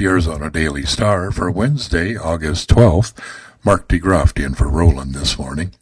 the Arizona Daily Star for Wednesday, August 12th. Mark DeGroft in for Roland this morning.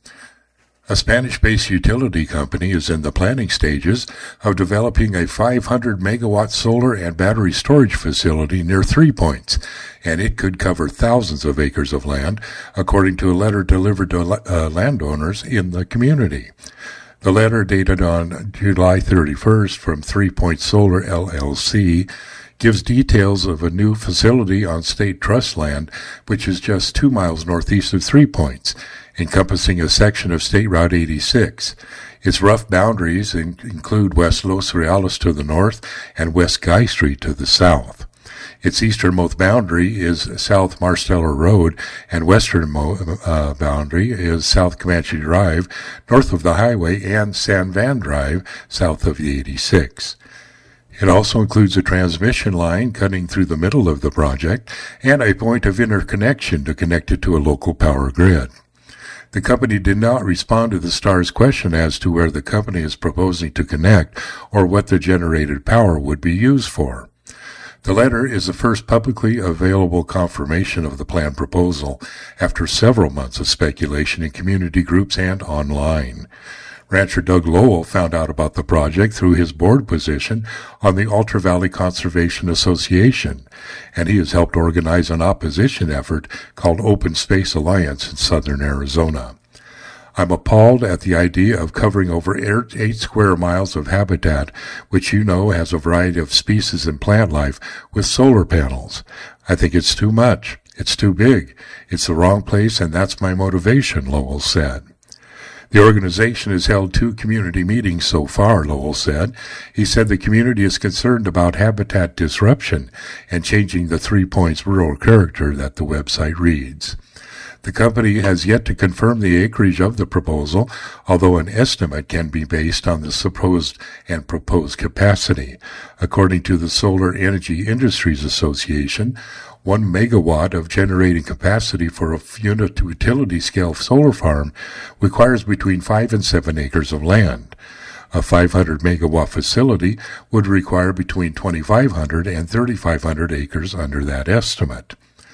A Spanish-based utility company is in the planning stages of developing a 500-megawatt solar and battery storage facility near 3 Points, and it could cover thousands of acres of land, according to a letter delivered to landowners in the community. The letter, dated on July 31st from 3 Points Solar LLC, gives details of a new facility on state trust land, which is just 2 miles northeast of 3 Points, encompassing a section of State Route 86. Its rough boundaries include West Los Reales to the north and West Guy Street to the south. Its easternmost boundary is South Marsteller Road, and westernmost boundary is South Comanche Drive, north of the highway, and San Van Drive, south of the 86. It also includes a transmission line cutting through the middle of the project and a point of interconnection to connect it to a local power grid. The company did not respond to the Star's question as to where the company is proposing to connect or what the generated power would be used for. The letter is the first publicly available confirmation of the planned proposal after several months of speculation in community groups and online. Rancher Doug Lowell found out about the project through his board position on the Altar Valley Conservation Association, and he has helped organize an opposition effort called Open Space Alliance in southern Arizona. I'm appalled at the idea of covering over 8 square miles of habitat, which you know has a variety of species and plant life, with solar panels. I think it's too much. It's too big. It's the wrong place, and that's my motivation, Lowell said. The organization has held 2 community meetings so far, Lowell said. He said the community is concerned about habitat disruption and changing the 3 Points rural character that the website reads. The company has yet to confirm the acreage of the proposal, although an estimate can be based on the supposed and proposed capacity. According to the Solar Energy Industries Association, 1 megawatt of generating capacity for a unit utility-scale solar farm requires between 5 and 7 acres of land. A 500-megawatt facility would require between 2,500 and 3,500 acres under that estimate.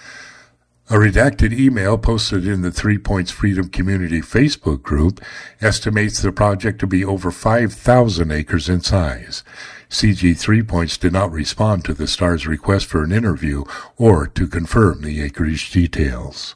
A redacted email posted in the 3 Points Freedom Community Facebook group estimates the project to be over 5,000 acres in size. CG 3 Points did not respond to the Star's request for an interview or to confirm the acreage details.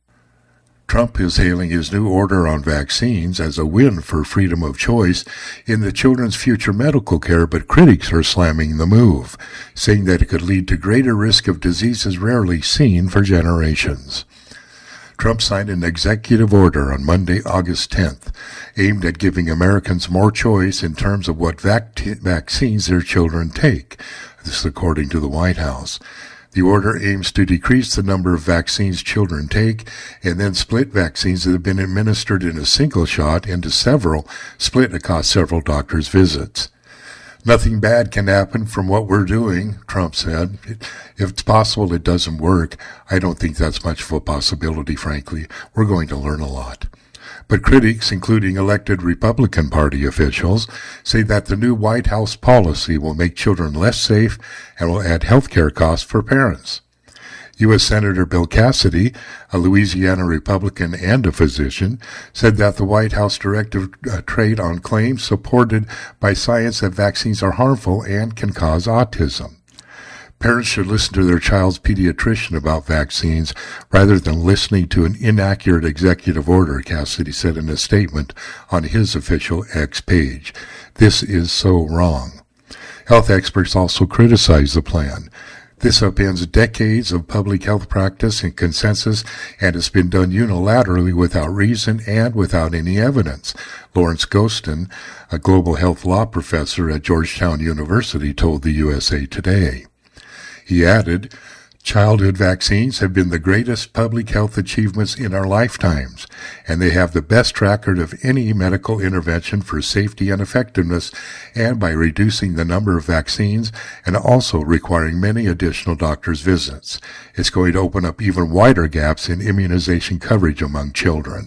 Trump is hailing his new order on vaccines as a win for freedom of choice in the children's future medical care, but critics are slamming the move, saying that it could lead to greater risk of diseases rarely seen for generations. Trump signed an executive order on Monday, August 10th, aimed at giving Americans more choice in terms of what vaccines their children take. This is according to the White House. The order aims to decrease the number of vaccines children take and then split vaccines that have been administered in a single shot into several, split across several doctors' visits. Nothing bad can happen from what we're doing, Trump said. If it's possible it doesn't work, I don't think that's much of a possibility, frankly. We're going to learn a lot. But critics, including elected Republican Party officials, say that the new White House policy will make children less safe and will add health care costs for parents. U.S. Senator Bill Cassidy, a Louisiana Republican and a physician, said that the White House directive trade on claims supported by science that vaccines are harmful and can cause autism. Parents should listen to their child's pediatrician about vaccines rather than listening to an inaccurate executive order, Cassidy said in a statement on his official X page. This is so wrong. Health experts also criticize the plan. This upends decades of public health practice and consensus and has been done unilaterally without reason and without any evidence, Lawrence Gostin, a global health law professor at Georgetown University, told the USA Today. He added, childhood vaccines have been the greatest public health achievements in our lifetimes, and they have the best track record of any medical intervention for safety and effectiveness, and by reducing the number of vaccines and also requiring many additional doctor's visits. It's going to open up even wider gaps in immunization coverage among children.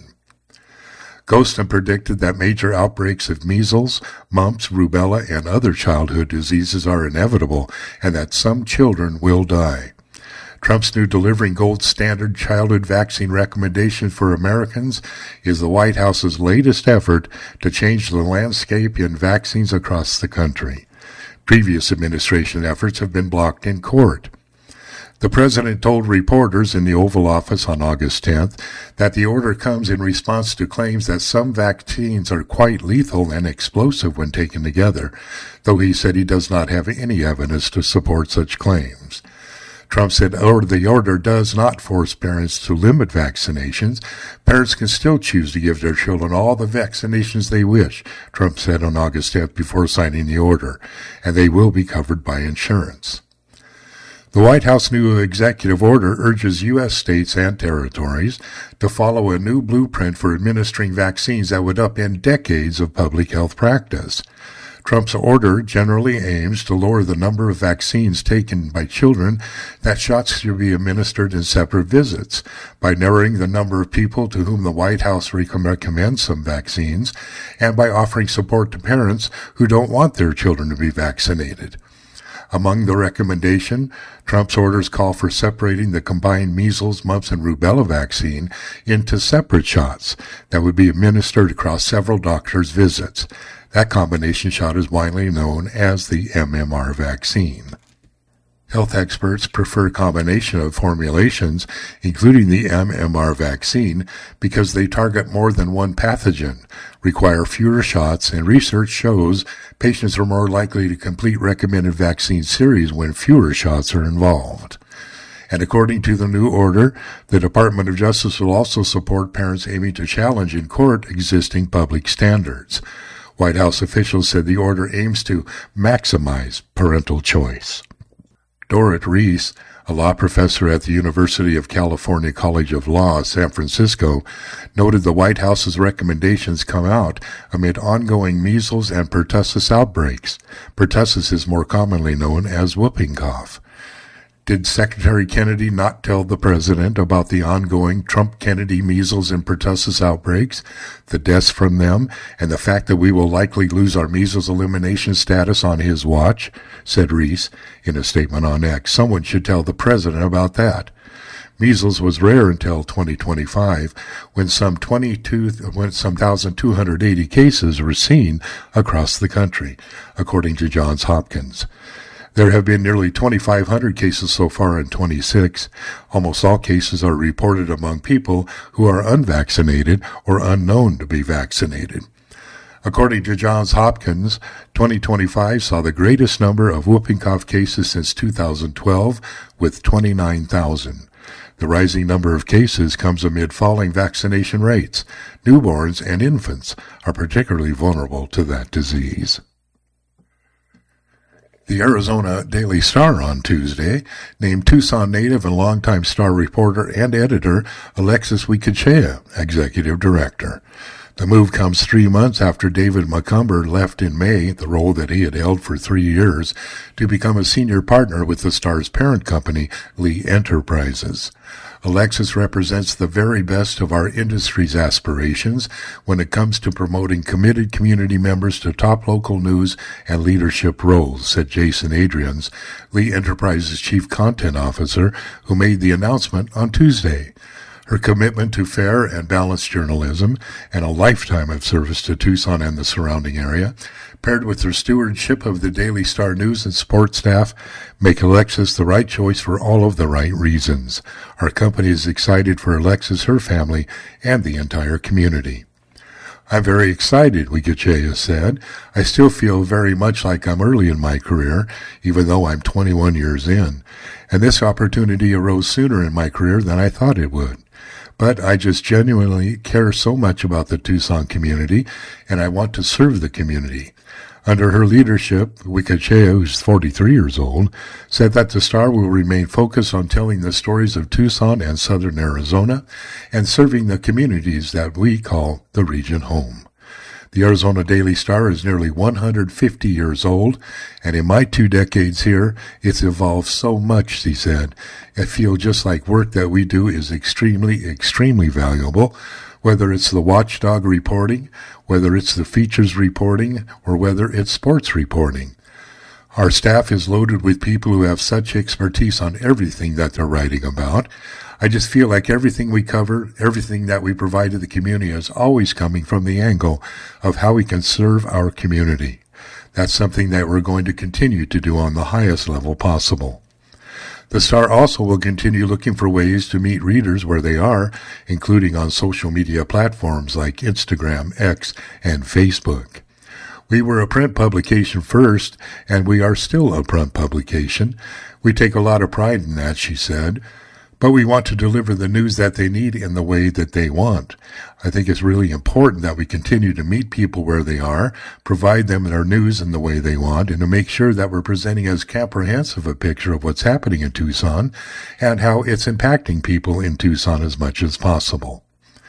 Gostin predicted that major outbreaks of measles, mumps, rubella, and other childhood diseases are inevitable and that some children will die. Trump's new delivering gold standard childhood vaccine recommendation for Americans is the White House's latest effort to change the landscape in vaccines across the country. Previous administration efforts have been blocked in court. The president told reporters in the Oval Office on August 10th that the order comes in response to claims that some vaccines are quite lethal and explosive when taken together, though he said he does not have any evidence to support such claims. Trump said the order does not force parents to limit vaccinations. Parents can still choose to give their children all the vaccinations they wish, Trump said on August 10th before signing the order, and they will be covered by insurance. The White House new executive order urges U.S. states and territories to follow a new blueprint for administering vaccines that would upend decades of public health practice. Trump's order generally aims to lower the number of vaccines taken by children that shots should be administered in separate visits by narrowing the number of people to whom the White House recommends some vaccines and by offering support to parents who don't want their children to be vaccinated. Among the recommendation, Trump's orders call for separating the combined measles, mumps, and rubella vaccine into separate shots that would be administered across several doctors' visits. That combination shot is widely known as the MMR vaccine. Health experts prefer a combination of formulations, including the MMR vaccine, because they target more than one pathogen, require fewer shots, and research shows patients are more likely to complete recommended vaccine series when fewer shots are involved. And according to the new order, the Department of Justice will also support parents aiming to challenge in court existing public standards. White House officials said the order aims to maximize parental choice. Dorrit Reese, a law professor at the University of California College of Law, San Francisco, noted the White House's recommendations come out amid ongoing measles and pertussis outbreaks. Pertussis is more commonly known as whooping cough. Did Secretary Kennedy not tell the president about the ongoing Trump-Kennedy measles and pertussis outbreaks, the deaths from them, and the fact that we will likely lose our measles elimination status on his watch? Said Reese in a statement on X. Someone should tell the president about that. Measles was rare until 2025, when some 1,280 cases were seen across the country, according to Johns Hopkins. There have been nearly 2,500 cases so far in 26. Almost all cases are reported among people who are unvaccinated or unknown to be vaccinated. According to Johns Hopkins, 2025 saw the greatest number of whooping cough cases since 2012, with 29,000. The rising number of cases comes amid falling vaccination rates. Newborns and infants are particularly vulnerable to that disease. The Arizona Daily Star on Tuesday named Tucson native and longtime Star reporter and editor Alexis Wicachea executive director. The move comes 3 months after David Macomber left in May, the role that he had held for 3 years, to become a senior partner with the Star's parent company, Lee Enterprises. Alexis represents the very best of our industry's aspirations when it comes to promoting committed community members to top local news and leadership roles, said Jason Adrians, Lee Enterprises Chief Content Officer, who made the announcement on Tuesday. Her commitment to fair and balanced journalism and a lifetime of service to Tucson and the surrounding area, paired with her stewardship of the Daily Star news and sports staff, make Alexis the right choice for all of the right reasons. Our company is excited for Alexis, her family, and the entire community. I'm very excited, Wicachea said. I still feel very much like I'm early in my career, even though I'm 21 years in. And this opportunity arose sooner in my career than I thought it would. But I just genuinely care so much about the Tucson community, and I want to serve the community. Under her leadership, Wicachea, who's 43 years old, said that the Star will remain focused on telling the stories of Tucson and southern Arizona and serving the communities that we call the region home. The Arizona Daily Star is nearly 150 years old, and in my 2 decades here, it's evolved so much, she said. I feel just like work that we do is extremely, extremely valuable, whether it's the watchdog reporting, whether it's the features reporting, or whether it's sports reporting. Our staff is loaded with people who have such expertise on everything that they're writing about. I just feel like everything we cover, everything that we provide to the community is always coming from the angle of how we can serve our community. That's something that we're going to continue to do on the highest level possible. The Star also will continue looking for ways to meet readers where they are, including on social media platforms like Instagram, X, and Facebook. We were a print publication first, and we are still a print publication. We take a lot of pride in that, she said. But we want to deliver the news that they need in the way that they want. I think it's really important that we continue to meet people where they are, provide them their news in the way they want, and to make sure that we're presenting as comprehensive a picture of what's happening in Tucson and how it's impacting people in Tucson as much as possible.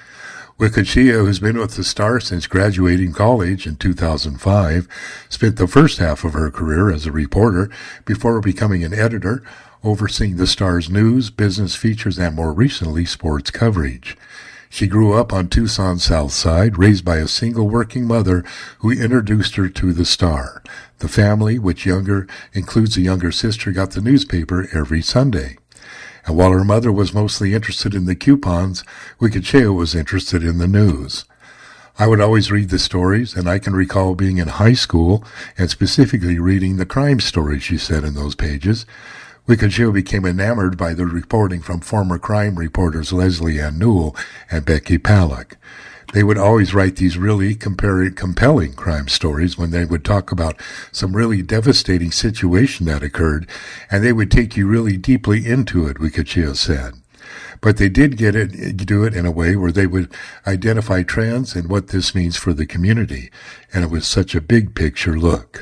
Wicachia, who's been with the Star since graduating college in 2005, spent the first half of her career as a reporter before becoming an editor, overseeing the Star's news, business features, and more recently, sports coverage. She grew up on Tucson's South Side, raised by a single working mother who introduced her to the Star. The family, which includes a younger sister, got the newspaper every Sunday. And while her mother was mostly interested in the coupons, Wicachea was interested in the news. I would always read the stories, and I can recall being in high school and specifically reading the crime stories, she said in those pages. Wicachea became enamored by the reporting from former crime reporters Leslie Ann Newell and Becky Palak. They would always write these really compelling crime stories when they would talk about some really devastating situation that occurred, and they would take you really deeply into it, Wicachea said. But they did do it in a way where they would identify trends and what this means for the community, and it was such a big picture look.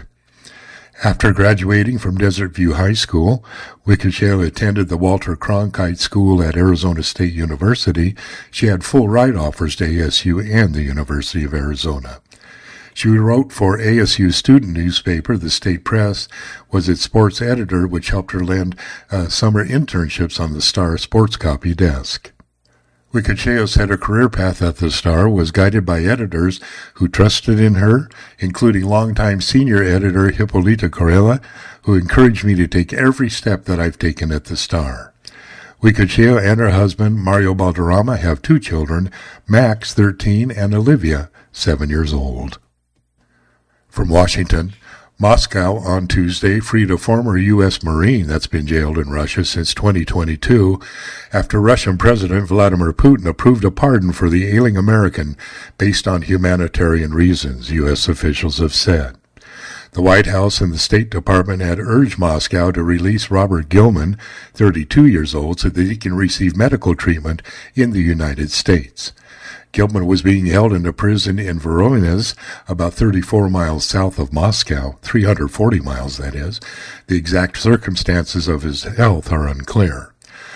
After graduating from Desert View High School, Wicachea attended the Walter Cronkite School at Arizona State University. She had full ride offers to ASU and the University of Arizona. She wrote for ASU's student newspaper, the State Press, was its sports editor, which helped her land summer internships on the Star sports copy desk. Wicachea said her career path at the Star was guided by editors who trusted in her, including longtime senior editor Hippolyta Corella, who encouraged me to take every step that I've taken at the Star. Wicachea and her husband, Mario Balderrama, have 2 children, Max, 13, and Olivia, 7 years old. From Washington, Moscow on Tuesday freed a former U.S. Marine that's been jailed in Russia since 2022 after Russian President Vladimir Putin approved a pardon for the ailing American based on humanitarian reasons, U.S. officials have said. The White House and the State Department had urged Moscow to release Robert Gilman, 32 years old, so that he can receive medical treatment in the United States. Gilman was being held in a prison in Voronezh, about 34 miles south of Moscow, 340 miles, that is. The exact circumstances of his health are unclear.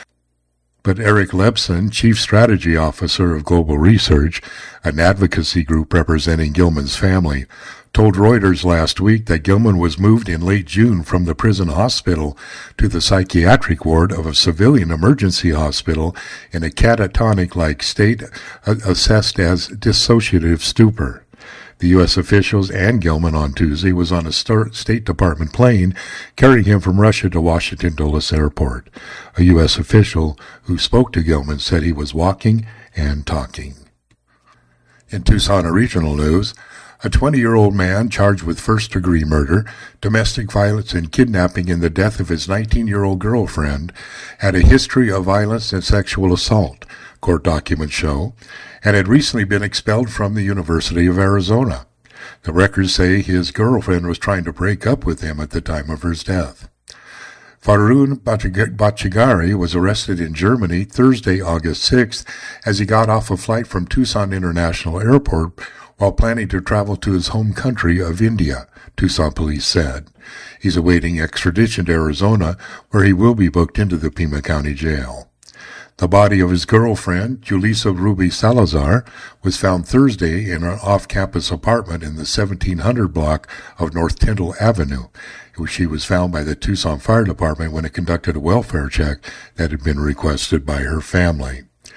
But Eric Lebson, Chief Strategy Officer of Global Research, an advocacy group representing Gilman's family, told Reuters last week that Gilman was moved in late June from the prison hospital to the psychiatric ward of a civilian emergency hospital in a catatonic-like state assessed as dissociative stupor. The U.S. officials and Gilman on Tuesday was on a State Department plane carrying him from Russia to Washington Dulles Airport. A U.S. official who spoke to Gilman said he was walking and talking. In Tucson regional news, a 20-year-old man charged with first-degree murder, domestic violence, and kidnapping in the death of his 19-year-old girlfriend had a history of violence and sexual assault, court documents show, and had recently been expelled from the University of Arizona. The records say his girlfriend was trying to break up with him at the time of her death. Farun Bachigari was arrested in Germany Thursday, August 6th, as he got off a flight from Tucson International Airport while planning to travel to his home country of India, Tucson police said. He's awaiting extradition to Arizona, where he will be booked into the Pima County Jail. The body of his girlfriend, Julissa Ruby Salazar, was found Thursday in an off-campus apartment in the 1700 block of North Tyndall Avenue. She was found by the Tucson Fire Department when it conducted a welfare check that had been requested by her family.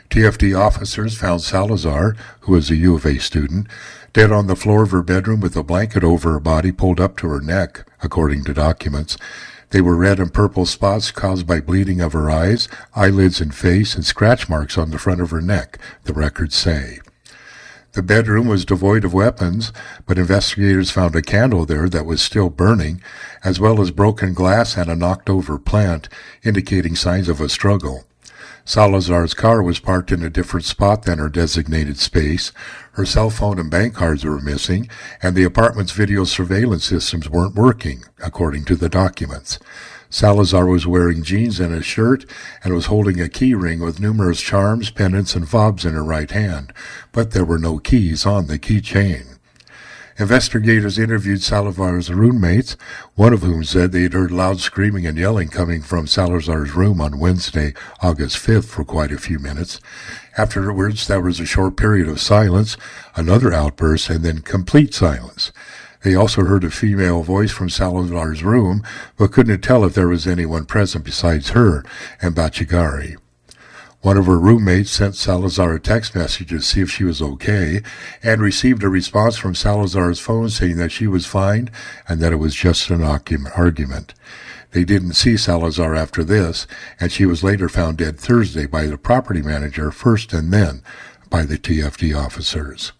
TFD officers found Salazar, who was a U of A student, dead on the floor of her bedroom with a blanket over her body pulled up to her neck, according to documents. They were red and purple spots caused by bleeding of her eyes, eyelids and face, and scratch marks on the front of her neck, the records say. The bedroom was devoid of weapons, but investigators found a candle there that was still burning, as well as broken glass and a knocked-over plant, indicating signs of a struggle. Salazar's car was parked in a different spot than her designated space. Her cell phone and bank cards were missing, and the apartment's video surveillance systems weren't working, according to the documents. Salazar was wearing jeans and a shirt and was holding a key ring with numerous charms, pendants, and fobs in her right hand, but there were no keys on the keychain. Investigators interviewed Salazar's roommates, one of whom said they had heard loud screaming and yelling coming from Salazar's room on Wednesday, August 5th, for quite a few minutes. Afterwards, there was a short period of silence, another outburst, and then complete silence. They also heard a female voice from Salazar's room, but couldn't tell if there was anyone present besides her and Bachigari. One of her roommates sent Salazar a text message to see if she was okay, and received a response from Salazar's phone saying that she was fine and that it was just an argument. They didn't see Salazar after this, and she was later found dead Thursday by the property manager first and then by the TFD officers.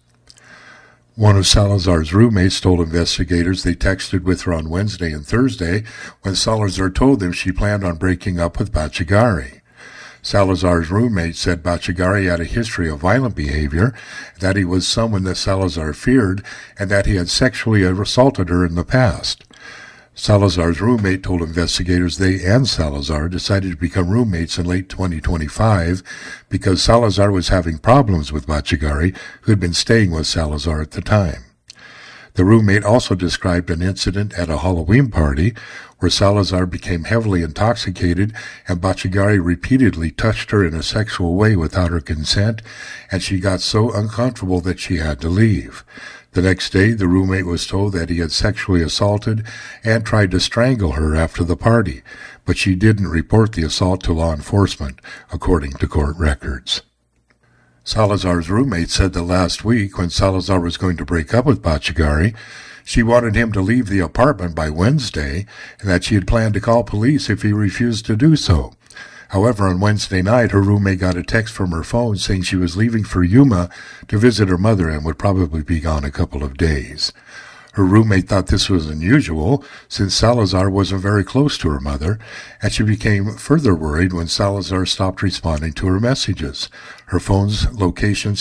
One of Salazar's roommates told investigators they texted with her on Wednesday and Thursday when Salazar told them she planned on breaking up with Bachigari. Salazar's roommate said Bachigari had a history of violent behavior, that he was someone that Salazar feared, and that he had sexually assaulted her in the past. Salazar's roommate told investigators they and Salazar decided to become roommates in late 2025 because Salazar was having problems with Bachigari, who had been staying with Salazar at the time. The roommate also described an incident at a Halloween party where Salazar became heavily intoxicated and Bachigari repeatedly touched her in a sexual way without her consent, and she got so uncomfortable that she had to leave. The next day, the roommate was told that he had sexually assaulted and tried to strangle her after the party, but she didn't report the assault to law enforcement, according to court records. Salazar's roommate said that last week, when Salazar was going to break up with Bachigari, she wanted him to leave the apartment by Wednesday, and that she had planned to call police if he refused to do so. However, on Wednesday night, her roommate got a text from her phone saying she was leaving for Yuma to visit her mother and would probably be gone a couple of days. Her roommate thought this was unusual, since Salazar wasn't very close to her mother, and she became further worried when Salazar stopped responding to her messages. Her phone's location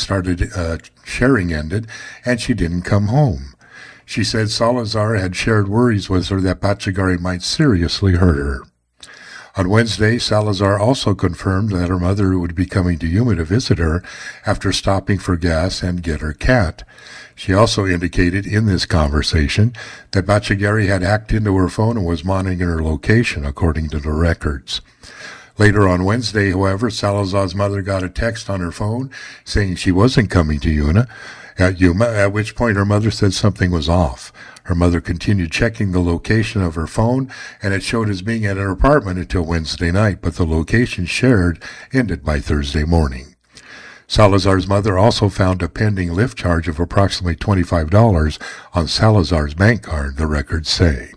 sharing ended, and she didn't come home. She said Salazar had shared worries with her that Bachigari might seriously hurt her. On Wednesday, Salazar also confirmed that her mother would be coming to Yuma to visit her after stopping for gas and get her cat. She also indicated in this conversation that Bachigari had hacked into her phone and was monitoring her location, according to the records. Later on Wednesday, however, Salazar's mother got a text on her phone saying she wasn't coming to Yuma, at which point her mother said something was off. Her mother continued checking the location of her phone, and it showed as being at her apartment until Wednesday night, but the location shared ended by Thursday morning. Salazar's mother also found a pending Lyft charge of approximately $25 on Salazar's bank card, the records say.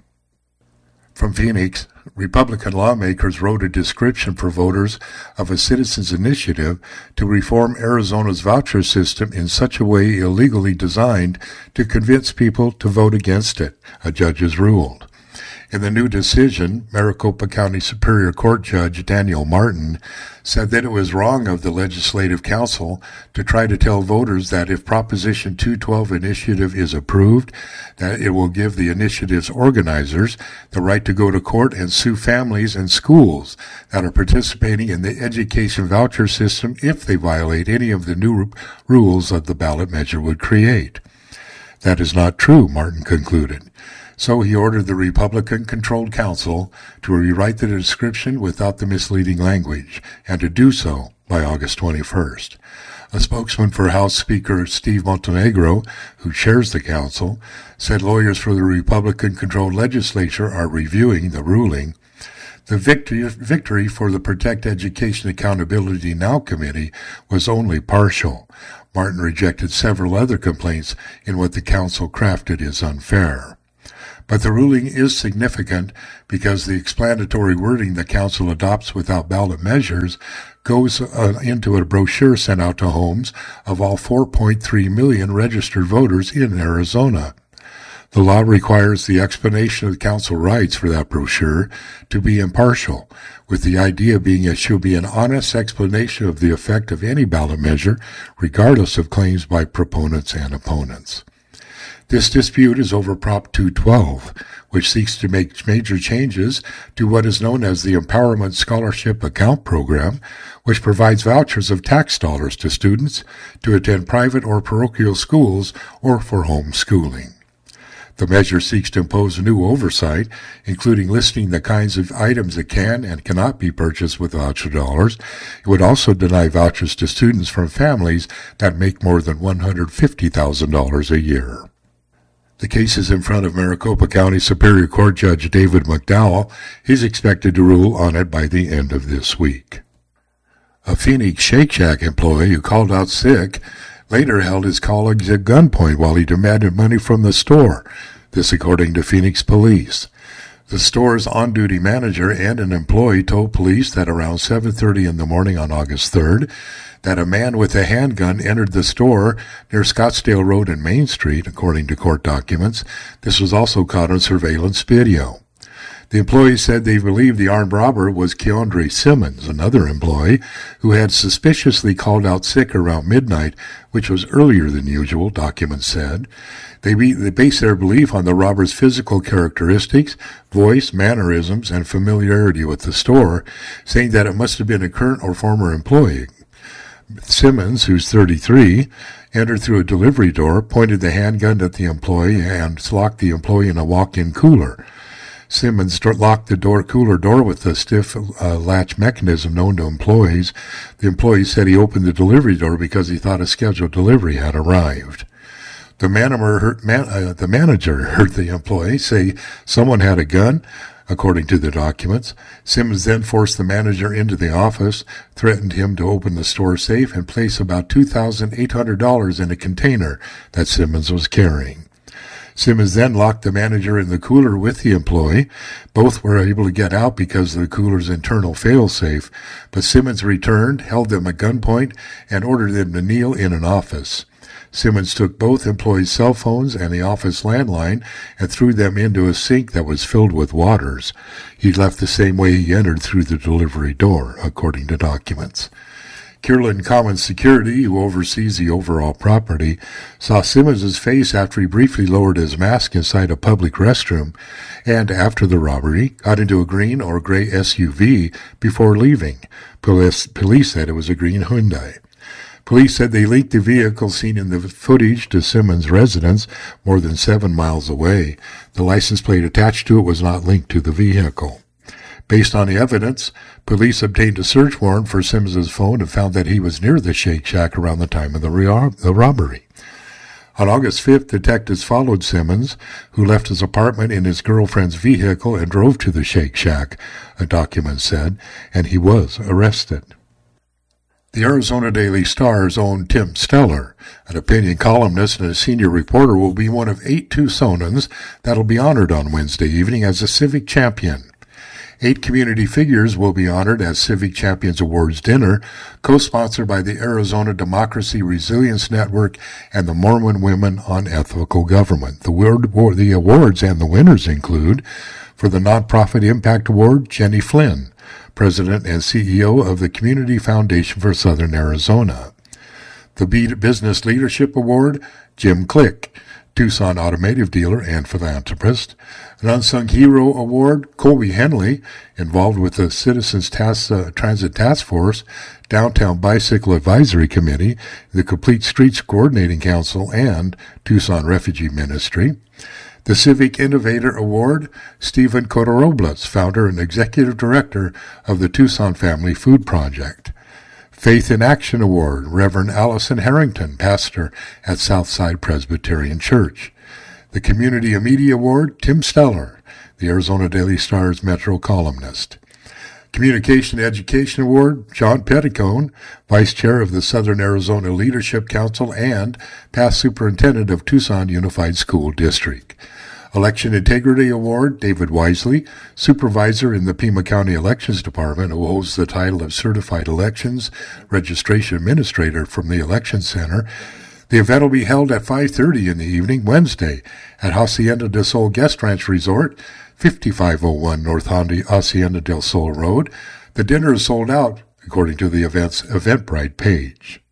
From Phoenix, Republican lawmakers wrote a description for voters of a citizens' initiative to reform Arizona's voucher system in such a way illegally designed to convince people to vote against it, a judge has ruled. In the new decision, Maricopa County Superior Court Judge Daniel Martin said that it was wrong of the Legislative Council to try to tell voters that if Proposition 212 initiative is approved, that it will give the initiative's organizers the right to go to court and sue families and schools that are participating in the education voucher system if they violate any of the new rules that the ballot measure would create. That is not true, Martin concluded. So he ordered the Republican-controlled council to rewrite the description without the misleading language, and to do so by August 21st. A spokesman for House Speaker Steve Montenegro, who chairs the council, said lawyers for the Republican-controlled legislature are reviewing the ruling. The victory for the Protect Education Accountability Now Committee was only partial. Martin rejected several other complaints in what the council crafted as unfair. But the ruling is significant because the explanatory wording the council adopts without ballot measures goes into a brochure sent out to homes of all 4.3 million registered voters in Arizona. The law requires the explanation the council writes for that brochure to be impartial, with the idea being it should be an honest explanation of the effect of any ballot measure, regardless of claims by proponents and opponents. This dispute is over Prop 212, which seeks to make major changes to what is known as the Empowerment Scholarship Account Program, which provides vouchers of tax dollars to students to attend private or parochial schools or for homeschooling. The measure seeks to impose new oversight, including listing the kinds of items that can and cannot be purchased with voucher dollars. It would also deny vouchers to students from families that make more than $150,000 a year. The case is in front of Maricopa County Superior Court Judge David McDowell. He's expected to rule on it by the end of this week. A Phoenix Shake Shack employee who called out sick later held his colleagues at gunpoint while he demanded money from the store. This according to Phoenix police. The store's on-duty manager and an employee told police that around 7:30 in the morning on August 3rd, that a man with a handgun entered the store near Scottsdale Road and Main Street, according to court documents. This was also caught on surveillance video. The employees said they believed the armed robber was Keandre Simmons, another employee, who had suspiciously called out sick around midnight, which was earlier than usual, documents said. They based their belief on the robber's physical characteristics, voice, mannerisms, and familiarity with the store, saying that it must have been a current or former employee. Simmons, who's 33, entered through a delivery door, pointed the handgun at the employee, and locked the employee in a walk-in cooler. Simmons locked the cooler door with a stiff latch mechanism known to employees. The employee said he opened the delivery door because he thought a scheduled delivery had arrived. The manager heard the employee say someone had a gun, according to the documents. Simmons then forced the manager into the office, threatened him to open the store safe, and place about $2,800 in a container that Simmons was carrying. Simmons then locked the manager in the cooler with the employee. Both were able to get out because of the cooler's internal fail-safe, but Simmons returned, held them at gunpoint, and ordered them to kneel in an office. Simmons took both employees' cell phones and the office landline and threw them into a sink that was filled with waters. He left the same way he entered through the delivery door, according to documents. Kierland Commons Security, who oversees the overall property, saw Simmons' face after he briefly lowered his mask inside a public restroom and, after the robbery, got into a green or gray SUV before leaving. Police said it was a green Hyundai. Police said they linked the vehicle seen in the footage to Simmons' residence more than 7 miles away. The license plate attached to it was not linked to the vehicle. Based on the evidence, police obtained a search warrant for Simmons' phone and found that he was near the Shake Shack around the time of the robbery. On August 5th, detectives followed Simmons, who left his apartment in his girlfriend's vehicle and drove to the Shake Shack, a document said, and he was arrested. The Arizona Daily Star's own Tim Steller, an opinion columnist and a senior reporter, will be one of 8 Tucsonans that'll be honored on Wednesday evening as a civic champion. 8 community figures will be honored at Civic Champions Awards dinner, co-sponsored by the Arizona Democracy Resilience Network and the Mormon Women on Ethical Government. The awards and the winners include, for the Nonprofit Impact Award, Jenny Flynn, President and CEO of the Community Foundation for Southern Arizona. The Business Leadership Award, Jim Click, Tucson automotive dealer and philanthropist. An Unsung Hero Award, Colby Henley, involved with the Citizens Transit Task Force, Downtown Bicycle Advisory Committee, the Complete Streets Coordinating Council, and Tucson Refugee Ministry. The Civic Innovator Award, Stephen Cotorobles, founder and executive director of the Tucson Family Food Project. Faith in Action Award, Reverend Allison Harrington, pastor at Southside Presbyterian Church. The Community Media Award, Tim Steller, the Arizona Daily Star's Metro columnist. Communication Education Award, John Petticone, Vice Chair of the Southern Arizona Leadership Council and past Superintendent of Tucson Unified School District. Election Integrity Award, David Wisely, Supervisor in the Pima County Elections Department, who holds the title of Certified Elections Registration Administrator from the Election Center. The event will be held at 5:30 in the evening, Wednesday, at Hacienda del Sol Guest Ranch Resort, 5501 North Hacienda del Sol Road. The dinner is sold out, according to the event's Eventbrite page.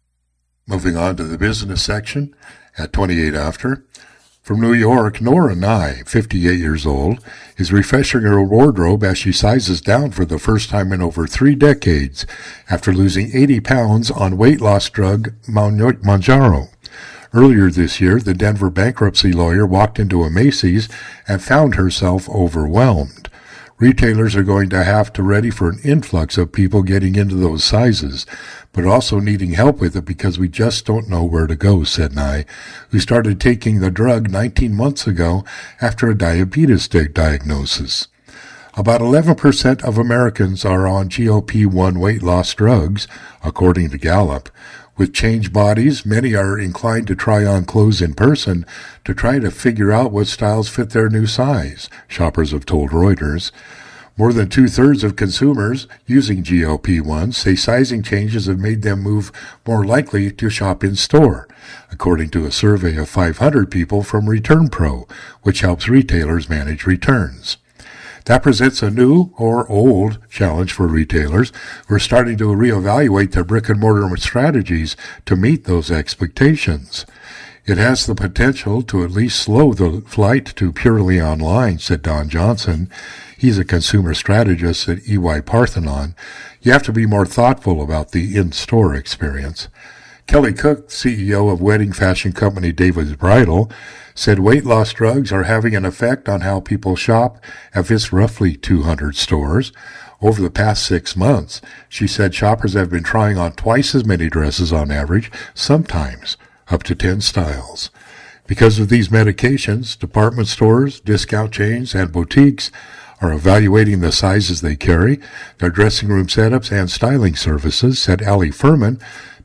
Moving on to the business section at 28 after. From New York, Nora Nye, 58 years old, is refreshing her wardrobe as she sizes down for the first time in over 3 decades after losing 80 pounds on weight loss drug Mounjaro. Earlier this year, the Denver bankruptcy lawyer walked into a Macy's and found herself overwhelmed. Retailers are going to have to ready for an influx of people getting into those sizes, but also needing help with it because we just don't know where to go, said Nye, who started taking the drug 19 months ago after a diabetes diagnosis. About 11% of Americans are on GLP-1 weight loss drugs, according to Gallup. With changed bodies, many are inclined to try on clothes in person to try to figure out what styles fit their new size, shoppers have told Reuters. More than 2/3 of consumers using GLP-1 say sizing changes have made them move more likely to shop in store, according to a survey of 500 people from ReturnPro, which helps retailers manage returns. That presents a new or old challenge for retailers who are starting to reevaluate their brick-and-mortar strategies to meet those expectations. It has the potential to at least slow the flight to purely online, said Don Johnson. He's a consumer strategist at EY Parthenon. You have to be more thoughtful about the in-store experience. Kelly Cook, CEO of wedding fashion company David's Bridal, said weight loss drugs are having an effect on how people shop at its roughly 200 stores. Over the past 6 months, she said shoppers have been trying on twice as many dresses on average, sometimes up to 10 styles. Because of these medications, department stores, discount chains, and boutiques are evaluating the sizes they carry, their dressing room setups, and styling services, said Allie Furman,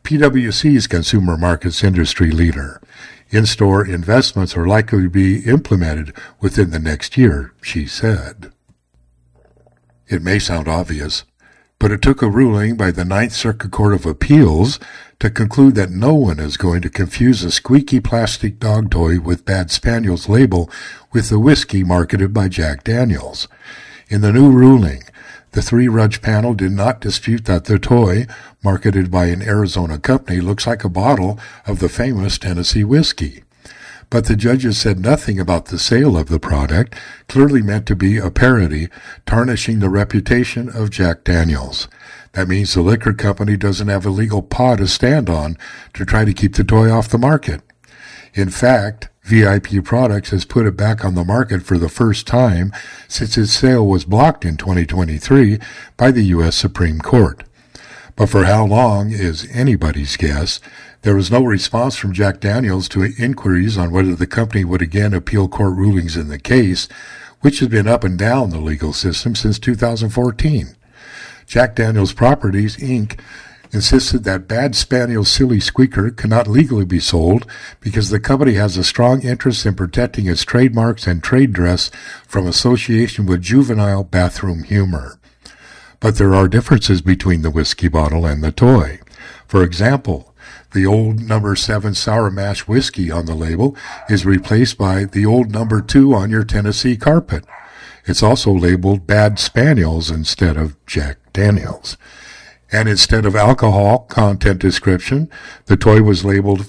PwC's consumer markets industry leader. In-store investments are likely to be implemented within the next year, she said. It may sound obvious, but it took a ruling by the Ninth Circuit Court of Appeals to conclude that no one is going to confuse a squeaky plastic dog toy with Bad Spaniel's label with the whiskey marketed by Jack Daniels. In the new ruling, the 3-judge panel did not dispute that the toy, marketed by an Arizona company, looks like a bottle of the famous Tennessee whiskey. But the judges said nothing about the sale of the product, clearly meant to be a parody, tarnishing the reputation of Jack Daniels. That means the liquor company doesn't have a legal paw to stand on to try to keep the toy off the market. In fact, VIP Products has put it back on the market for the first time since its sale was blocked in 2023 by the U.S. Supreme Court. But for how long is anybody's guess. There was no response from Jack Daniels to inquiries on whether the company would again appeal court rulings in the case, which has been up and down the legal system since 2014. Jack Daniels Properties, Inc., insisted that Bad Spaniel's Silly Squeaker cannot legally be sold because the company has a strong interest in protecting its trademarks and trade dress from association with juvenile bathroom humor. But there are differences between the whiskey bottle and the toy. For example, the old No. 7 Sour Mash whiskey on the label is replaced by the old No. 2 on your Tennessee carpet. It's also labeled Bad Spaniels instead of Jack Daniels. And instead of alcohol content description, the toy was labeled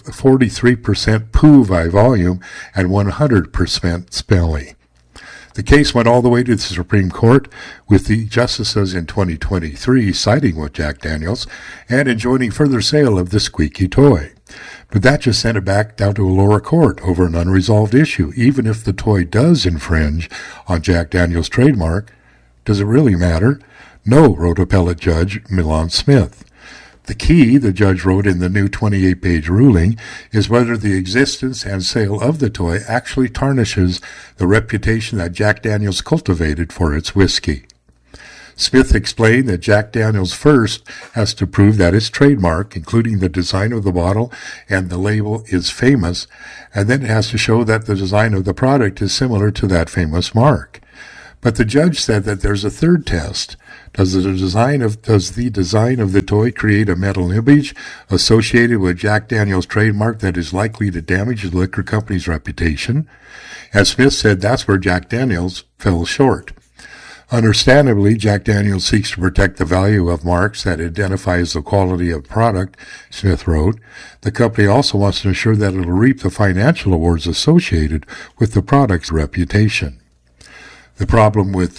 43% poo by volume and 100% smelly. The case went all the way to the Supreme Court, with the justices in 2023 siding with Jack Daniels and enjoining further sale of the squeaky toy. But that just sent it back down to a lower court over an unresolved issue. Even if the toy does infringe on Jack Daniels' trademark, does it really matter? No, wrote appellate judge Milan Smith. The key, the judge wrote in the new 28-page ruling, is whether the existence and sale of the toy actually tarnishes the reputation that Jack Daniels cultivated for its whiskey. Smith explained that Jack Daniels first has to prove that its trademark, including the design of the bottle and the label, is famous, and then it has to show that the design of the product is similar to that famous mark. But the judge said that there's a third test. Does the design of the toy create a mental image associated with Jack Daniels' trademark that is likely to damage the liquor company's reputation? As Smith said, that's where Jack Daniels fell short. Understandably, Jack Daniels seeks to protect the value of marks that identifies the quality of product, Smith wrote. The company also wants to ensure that it will reap the financial awards associated with the product's reputation. The problem with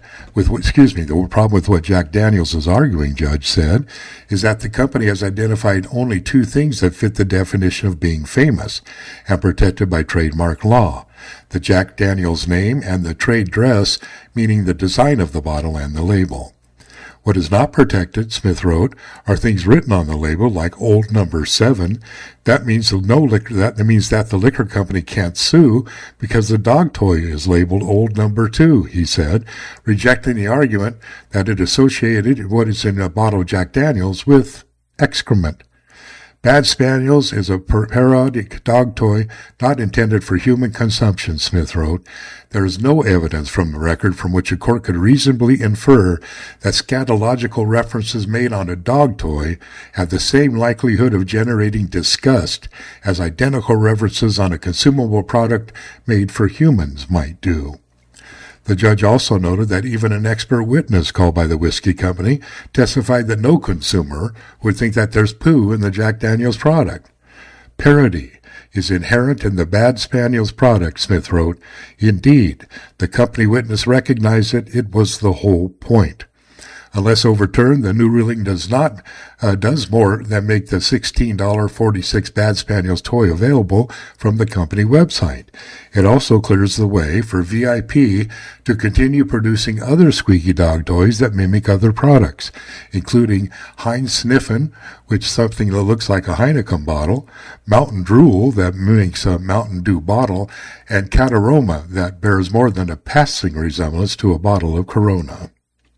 what Jack Daniels is arguing, Judge said, is that the company has identified only two things that fit the definition of being famous and protected by trademark law: the Jack Daniels name and the trade dress, meaning the design of the bottle and the label. What is not protected, Smith wrote, are things written on the label like Old Number 7. That means that the liquor company can't sue because the dog toy is labeled Old Number 2, he said, rejecting the argument that it associated what is in a bottle of Jack Daniels with excrement. Bad Spaniels is a parodic dog toy not intended for human consumption, Smith wrote. There is no evidence from the record from which a court could reasonably infer that scatological references made on a dog toy have the same likelihood of generating disgust as identical references on a consumable product made for humans might do. The judge also noted that even an expert witness called by the whiskey company testified that no consumer would think that there's poo in the Jack Daniels product. Parody is inherent in the Bad Spaniels product, Smith wrote. Indeed, the company witness recognized it was the whole point. Unless overturned, the new ruling does more than make the $16.46 Bad Spaniels toy available from the company website. It also clears the way for VIP to continue producing other squeaky dog toys that mimic other products, including Heinz Sniffin', which is something that looks like a Heineken bottle, Mountain Drool that mimics a Mountain Dew bottle, and Cataroma that bears more than a passing resemblance to a bottle of Corona.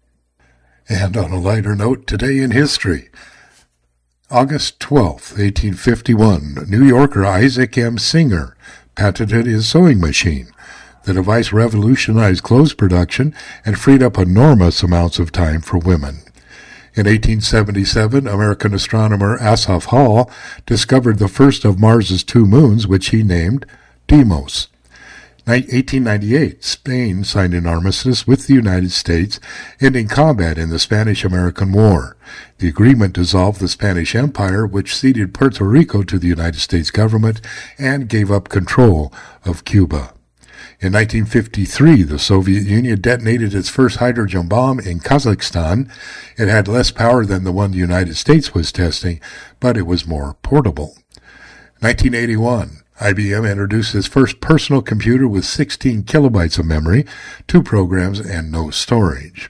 And on a lighter note, today in history, August 12, 1851, New Yorker Isaac M. Singer patented his sewing machine. The device revolutionized clothes production and freed up enormous amounts of time for women. In 1877, American astronomer Asaph Hall discovered the first of Mars's two moons, which he named Deimos. 1898, Spain signed an armistice with the United States, ending combat in the Spanish-American War. The agreement dissolved the Spanish Empire, which ceded Puerto Rico to the United States government and gave up control of Cuba. In 1953, the Soviet Union detonated its first hydrogen bomb in Kazakhstan. It had less power than the one the United States was testing, but it was more portable. 1981. IBM introduced its first personal computer with 16 kilobytes of memory, 2 programs, and no storage.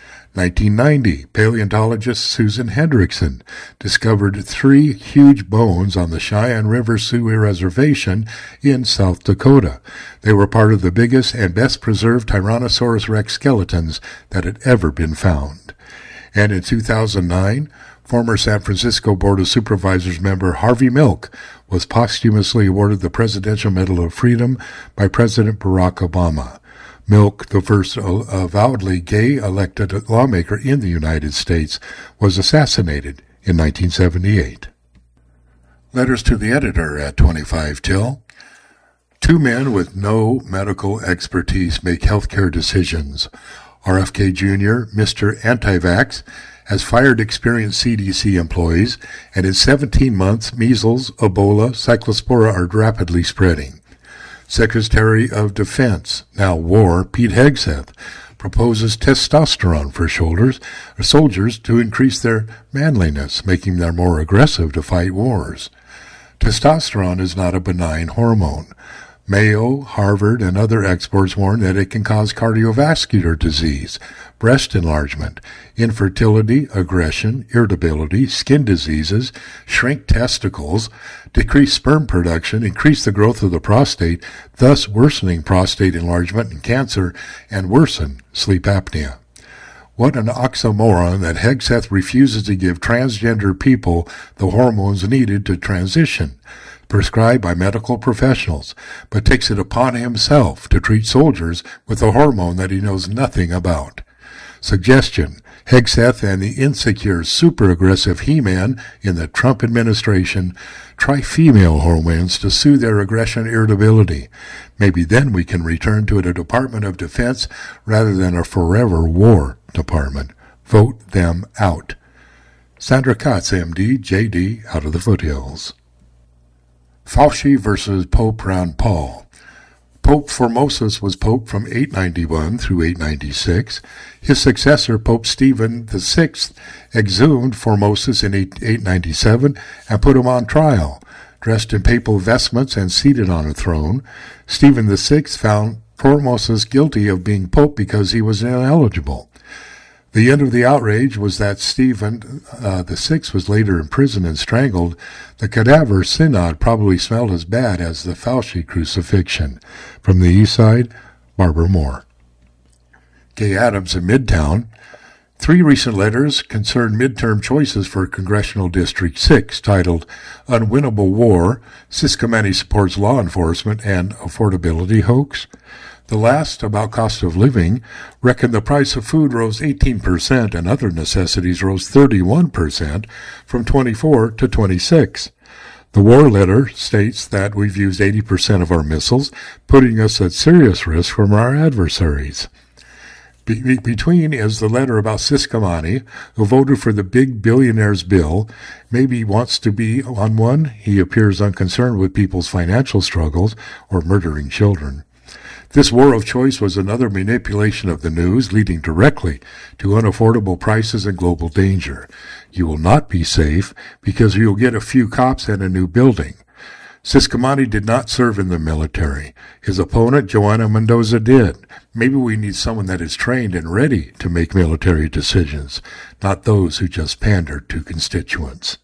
1990, paleontologist Susan Hendrickson discovered 3 huge bones on the Cheyenne River Sioux Reservation in South Dakota. They were part of the biggest and best preserved Tyrannosaurus rex skeletons that had ever been found. And in 2009, former San Francisco Board of Supervisors member Harvey Milk was posthumously awarded the Presidential Medal of Freedom by President Barack Obama. Milk, the first avowedly gay elected lawmaker in the United States, was assassinated in 1978. Letters to the editor at 25 till. 2 men with no medical expertise make healthcare decisions. RFK Jr., Mr. Anti-Vax, has fired experienced CDC employees, and in 17 months, measles, Ebola, cyclospora are rapidly spreading. Secretary of Defense, now War, Pete Hegseth, proposes testosterone for soldiers to increase their manliness, making them more aggressive to fight wars. Testosterone is not a benign hormone. Mayo, Harvard, and other experts warn that it can cause cardiovascular disease, breast enlargement, infertility, aggression, irritability, skin diseases, shrink testicles, decrease sperm production, increase the growth of the prostate, thus worsening prostate enlargement and cancer, and worsen sleep apnea. What an oxymoron that Hegseth refuses to give transgender people the hormones needed to transition, prescribed by medical professionals, but takes it upon himself to treat soldiers with a hormone that he knows nothing about. Suggestion: Hegseth and the insecure, super-aggressive He-Man in the Trump administration try female hormones to soothe their aggression irritability. Maybe then we can return to a Department of Defense rather than a forever war department. Vote them out. Sandra Katz, MD, JD, out of the foothills. Fauci versus Pope Ron Paul. Pope Formosus was Pope from 891 through 896. His successor, Pope Stephen VI, exhumed Formosus in 897 and put him on trial. Dressed in papal vestments and seated on a throne, Stephen VI found Formosus guilty of being Pope because he was ineligible. The end of the outrage was that Stephen VI was later imprisoned and strangled. The cadaver synod probably smelled as bad as the Fauci crucifixion. From the east side, Barbara Moore. Gay Adams in Midtown. 3 recent letters concern midterm choices for Congressional District 6, titled Unwinnable War, Ciscomani Supports Law Enforcement, and Affordability Hoax. The last, about cost of living, reckoned the price of food rose 18% and other necessities rose 31% from 24 to 26. The war letter states that we've used 80% of our missiles, putting us at serious risk from our adversaries. Between is the letter about Ciscomani, who voted for the big billionaire's bill. Maybe wants to be on one. He appears unconcerned with people's financial struggles or murdering children. This war of choice was another manipulation of the news, leading directly to unaffordable prices and global danger. You will not be safe because you'll get a few cops and a new building. Ciscomani did not serve in the military. His opponent, Joana Mendoza, did. Maybe we need someone that is trained and ready to make military decisions, not those who just pander to constituents.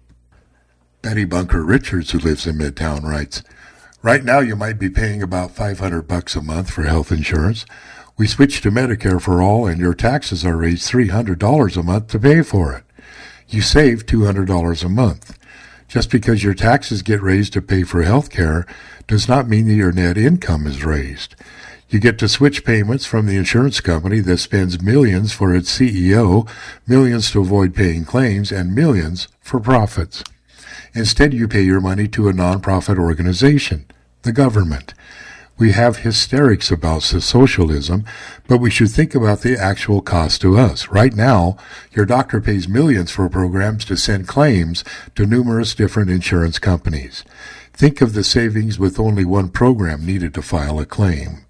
Betty Bunker Richards, who lives in Midtown, writes, right now you might be paying about $500 a month for health insurance. We switched to Medicare for all and your taxes are raised $300 a month to pay for it. You save $200 a month. Just because your taxes get raised to pay for health care does not mean that your net income is raised. You get to switch payments from the insurance company that spends millions for its CEO, millions to avoid paying claims, and millions for profits. Instead, you pay your money to a nonprofit organization, the government. We have hysterics about socialism, but we should think about the actual cost to us. Right now, your doctor pays millions for programs to send claims to numerous different insurance companies. Think of the savings with only one program needed to file a claim.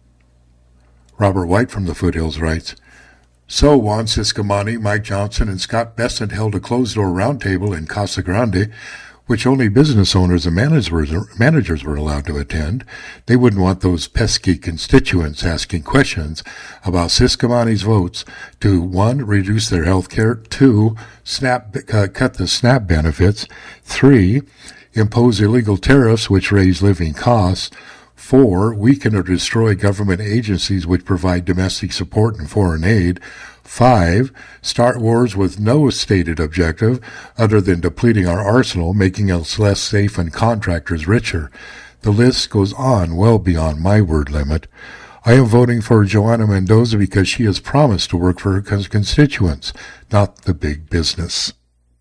Robert White from the Foothills writes, so Juan Ciscomani, Mike Johnson, and Scott Bessent held a closed-door roundtable in Casa Grande, which only business owners and managers were allowed to attend. They wouldn't want those pesky constituents asking questions about Ciscomani's votes to 1. Reduce their health care, 2. Cut the SNAP benefits, 3. Impose illegal tariffs which raise living costs, 4. Weaken or destroy government agencies which provide domestic support and foreign aid, 5. Start wars with no stated objective other than depleting our arsenal, making us less safe and contractors richer. The list goes on well beyond my word limit. I am voting for Joana Mendoza because she has promised to work for her constituents, not the big business.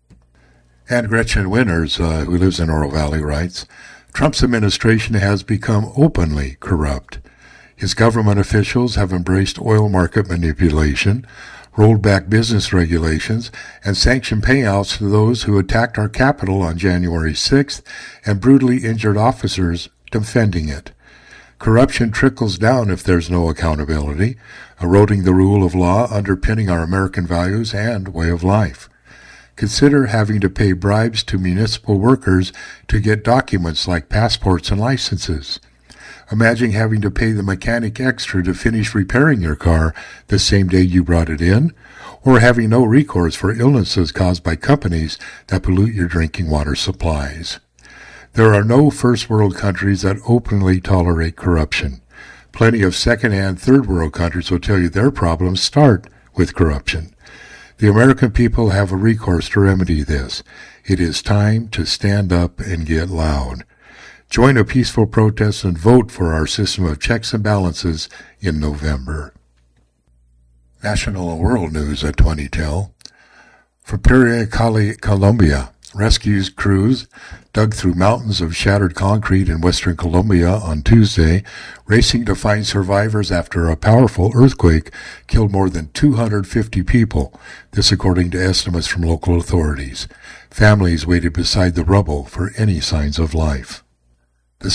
And Gretchen Winters, who lives in Oro Valley, writes, Trump's administration has become openly corrupt. His government officials have embraced oil market manipulation, rolled back business regulations, and sanctioned payouts to those who attacked our Capitol on January 6th and brutally injured officers defending it. Corruption trickles down if there's no accountability, eroding the rule of law underpinning our American values and way of life. Consider having to pay bribes to municipal workers to get documents like passports and licenses. Imagine having to pay the mechanic extra to finish repairing your car the same day you brought it in, or having no recourse for illnesses caused by companies that pollute your drinking water supplies. There are no first world countries that openly tolerate corruption. Plenty of second and third world countries will tell you their problems start with corruption. The American people have a recourse to remedy this. It is time to stand up and get loud. Join a peaceful protest and vote for our system of checks and balances in November. National and world news at 20 For Peria, Colombia, rescue crews dug through mountains of shattered concrete in western Colombia on Tuesday, racing to find survivors after a powerful earthquake killed more than 250 people, this according to estimates from local authorities. Families waited beside the rubble for any signs of life. The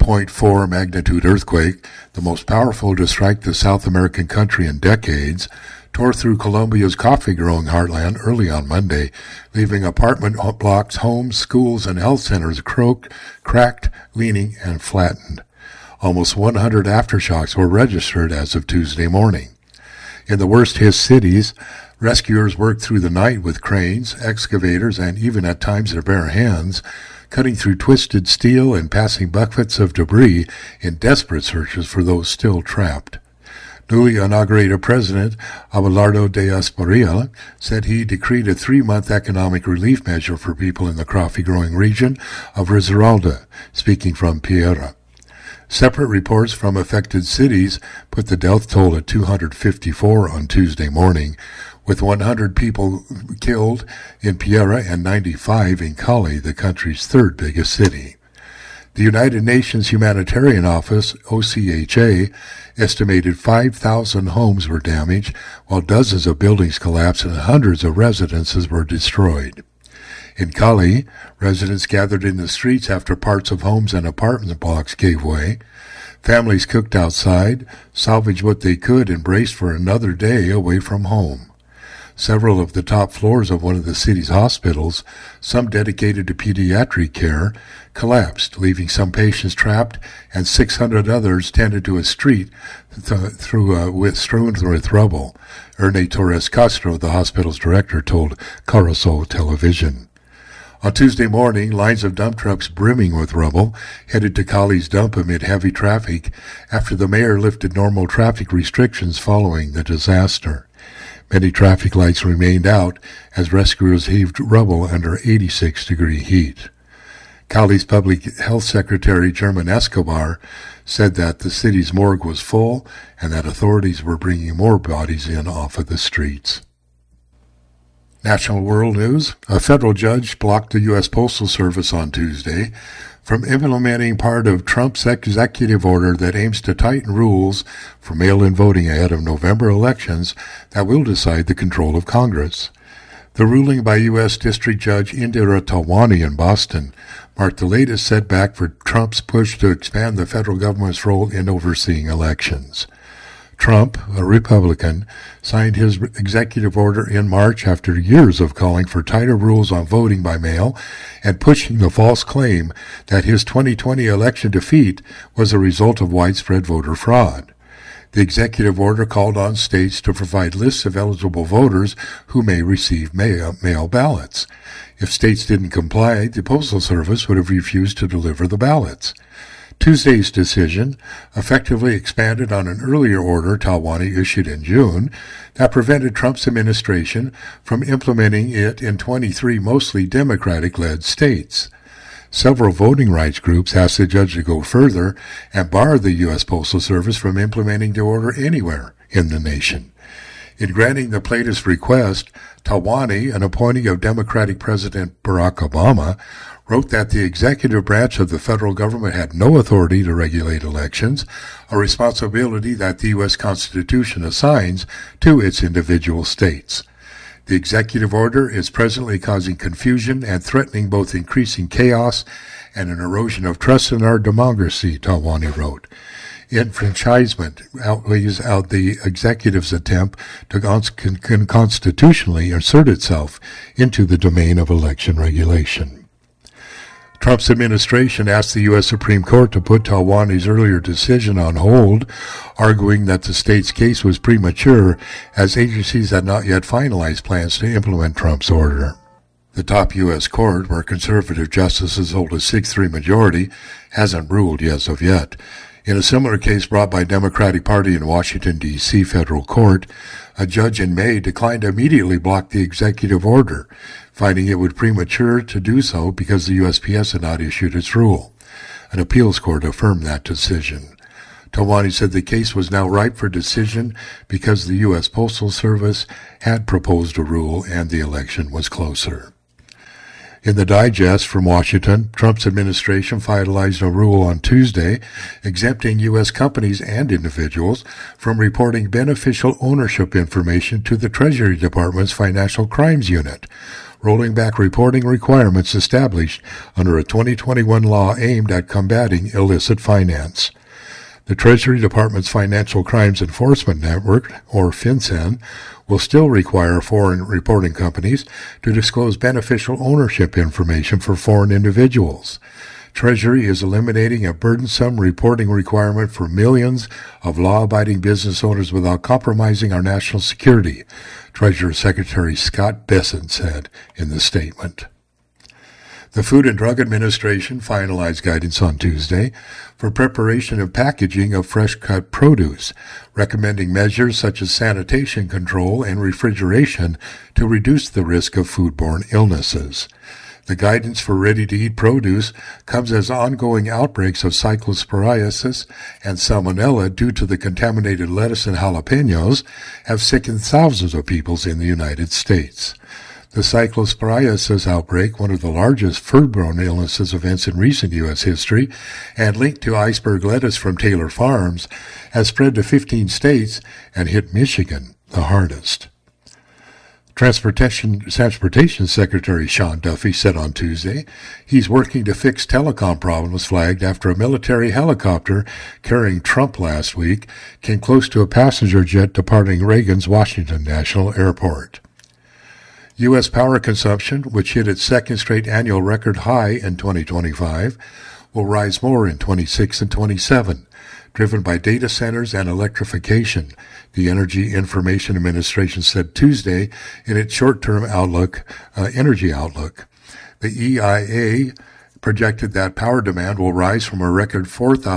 7.4 magnitude earthquake, the most powerful to strike the South American country in decades, tore through Colombia's coffee-growing heartland early on Monday, leaving apartment blocks, homes, schools, and health centers cracked, leaning, and flattened. Almost 100 aftershocks were registered as of Tuesday morning. In the worst-hit cities, rescuers worked through the night with cranes, excavators, and even at times their bare hands, cutting through twisted steel and passing buckets of debris in desperate searches for those still trapped. Newly inaugurated President Abelardo Diaz-Padrón said he decreed a 3-month economic relief measure for people in the coffee-growing region of Risaralda, speaking from Piera. Separate reports from affected cities put the death toll at 254 on Tuesday morning, with 100 people killed in Piera and 95 in Cali, the country's third biggest city. The United Nations Humanitarian Office, OCHA, estimated 5,000 homes were damaged, while dozens of buildings collapsed and hundreds of residences were destroyed. In Cali, residents gathered in the streets after parts of homes and apartment blocks gave way. Families cooked outside, salvaged what they could, and braced for another day away from home. Several of the top floors of one of the city's hospitals, some dedicated to pediatric care, collapsed, leaving some patients trapped and 600 others tended to a street strewn with rubble. Erne Torres Castro, the hospital's director, told Caracol Television. On Tuesday morning, lines of dump trucks brimming with rubble headed to Cali's dump amid heavy traffic after the mayor lifted normal traffic restrictions following the disaster. Many traffic lights remained out as rescuers heaved rubble under 86-degree heat. Cali's Public Health Secretary German Escobar said that the city's morgue was full and that authorities were bringing more bodies in off of the streets. National world news. A federal judge blocked the U.S. Postal Service on Tuesday from implementing part of Trump's executive order that aims to tighten rules for mail-in voting ahead of November elections that will decide the control of Congress. The ruling by U.S. District Judge Indira Talwani in Boston marked the latest setback for Trump's push to expand the federal government's role in overseeing elections. Trump, a Republican, signed his executive order in March after years of calling for tighter rules on voting by mail and pushing the false claim that his 2020 election defeat was a result of widespread voter fraud. The executive order called on states to provide lists of eligible voters who may receive mail ballots. If states didn't comply, the Postal Service would have refused to deliver the ballots. Tuesday's decision effectively expanded on an earlier order Talwani issued in June that prevented Trump's administration from implementing it in 23 mostly Democratic-led states. Several voting rights groups asked the judge to go further and bar the U.S. Postal Service from implementing the order anywhere in the nation. In granting the latest request, Talwani, an appointee of Democratic President Barack Obama, wrote that the executive branch of the federal government had no authority to regulate elections, a responsibility that the U.S. Constitution assigns to its individual states. The executive order is presently causing confusion and threatening both increasing chaos and an erosion of trust in our democracy, Talwani wrote. Enfranchisement outweighs out the executive's attempt to constitutionally insert itself into the domain of election regulation. Trump's administration asked the U.S. Supreme Court to put Talwani's earlier decision on hold, arguing that the state's case was premature as agencies had not yet finalized plans to implement Trump's order. The top U.S. court, where conservative justices hold a 6-3 majority, hasn't ruled as of yet. In a similar case brought by Democratic Party in Washington, D.C. federal court, a judge in May declined to immediately block the executive order, finding it would premature to do so because the USPS had not issued its rule. An appeals court affirmed that decision. Tawani said the case was now ripe for decision because the U.S. Postal Service had proposed a rule and the election was closer. In the digest from Washington, Trump's administration finalized a rule on Tuesday exempting U.S. companies and individuals from reporting beneficial ownership information to the Treasury Department's Financial Crimes Unit, rolling back reporting requirements established under a 2021 law aimed at combating illicit finance. The Treasury Department's Financial Crimes Enforcement Network, or FinCEN, will still require foreign reporting companies to disclose beneficial ownership information for foreign individuals. Treasury is eliminating a burdensome reporting requirement for millions of law-abiding business owners without compromising our national security, Treasury Secretary Scott Bessent said in the statement. The Food and Drug Administration finalized guidance on Tuesday for preparation and packaging of fresh-cut produce, recommending measures such as sanitation control and refrigeration to reduce the risk of foodborne illnesses. The guidance for ready-to-eat produce comes as ongoing outbreaks of cyclosporiasis and salmonella due to the contaminated lettuce and jalapenos have sickened thousands of people in the United States. The cyclosporiasis outbreak, one of the largest foodborne illnesses events in recent U.S. history, and linked to iceberg lettuce from Taylor Farms, has spread to 15 states and hit Michigan the hardest. Transportation Secretary Sean Duffy said on Tuesday he's working to fix telecom problems flagged after a military helicopter carrying Trump last week came close to a passenger jet departing Reagan's Washington National Airport. U.S. power consumption, which hit its second straight annual record high in 2025, will rise more in 26 and 27, driven by data centers and electrification, the Energy Information Administration said Tuesday in its short-term energy outlook. The EIA projected that power demand will rise from a record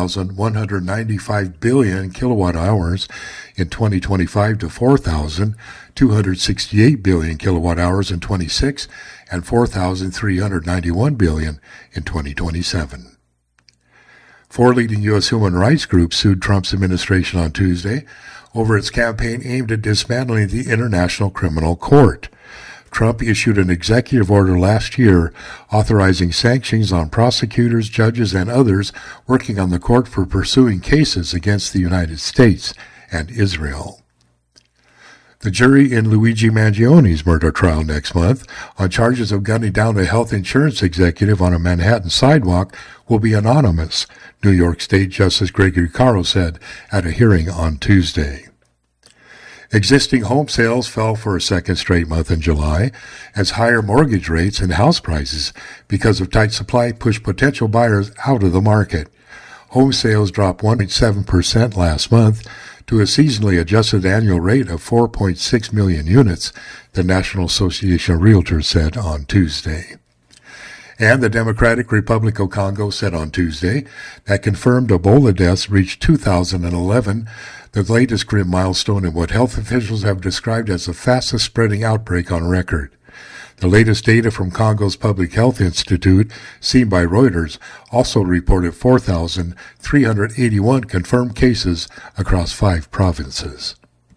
4,195 billion kilowatt hours in 2025 to 4,268 billion kilowatt hours in 26 and 4,391 billion in 2027. Four leading U.S. human rights groups sued Trump's administration on Tuesday over its campaign aimed at dismantling the International Criminal Court. Trump issued an executive order last year authorizing sanctions on prosecutors, judges, and others working on the court for pursuing cases against the United States and Israel. The jury in Luigi Mangione's murder trial next month on charges of gunning down a health insurance executive on a Manhattan sidewalk will be anonymous, New York State Justice Gregory Caro said at a hearing on Tuesday. Existing home sales fell for a second straight month in July as higher mortgage rates and house prices because of tight supply pushed potential buyers out of the market. Home sales dropped 1.7% last month to a seasonally adjusted annual rate of 4.6 million units, the National Association of Realtors said on Tuesday. And the Democratic Republic of Congo said on Tuesday that confirmed Ebola deaths reached 2,011, the latest grim milestone in what health officials have described as the fastest spreading outbreak on record. The latest data from Congo's Public Health Institute, seen by Reuters, also reported 4,381 confirmed cases across 5 provinces.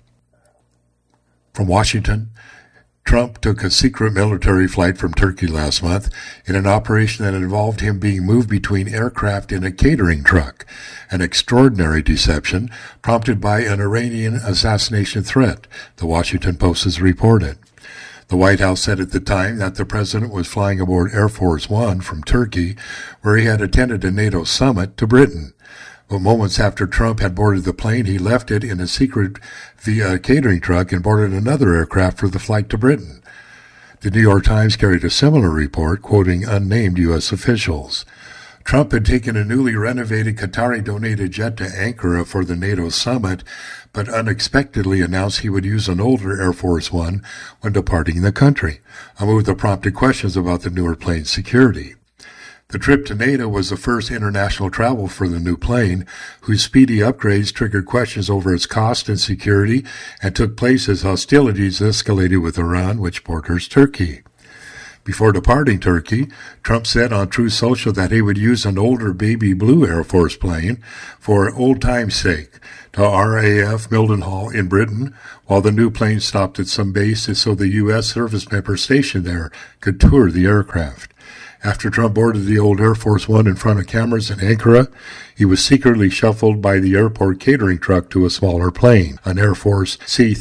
From Washington, Trump took a secret military flight from Turkey last month in an operation that involved him being moved between aircraft in a catering truck, an extraordinary deception prompted by an Iranian assassination threat, the Washington Post has reported. The White House said at the time that the president was flying aboard Air Force One from Turkey, where he had attended a NATO summit, to Britain. But moments after Trump had boarded the plane, he left it in a secret catering truck and boarded another aircraft for the flight to Britain. The New York Times carried a similar report, quoting unnamed U.S. officials. Trump had taken a newly renovated Qatari-donated jet to Ankara for the NATO summit, but unexpectedly announced he would use an older Air Force One when departing the country, a move that prompted questions about the newer plane's security. The trip to NATO was the first international travel for the new plane, whose speedy upgrades triggered questions over its cost and security and took place as hostilities escalated with Iran, which borders Turkey. Before departing Turkey, Trump said on Truth Social that he would use an older baby blue Air Force plane for old time's sake to RAF Mildenhall in Britain, while the new plane stopped at some bases so the U.S. service member stationed there could tour the aircraft. After Trump boarded the old Air Force One in front of cameras in Ankara, he was secretly shuffled by the airport catering truck to a smaller plane, an Air Force